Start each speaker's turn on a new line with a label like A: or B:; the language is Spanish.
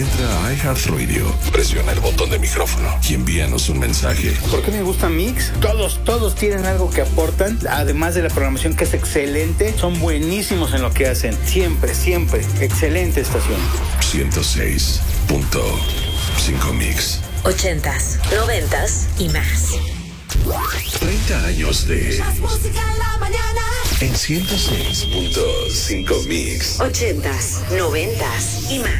A: Entra a iHeartRadio, presiona el botón de micrófono y envíanos un mensaje.
B: ¿Por qué me gusta Mix? Todos tienen algo que aportan, además de la programación que es excelente, son buenísimos en lo que hacen. Siempre, excelente estación.
A: 106.5 Mix.
C: 80s, 90s y más.
A: 30 años de...
D: Más música en la mañana.
A: En 106.5 Mix.
C: 80s, 90s y más.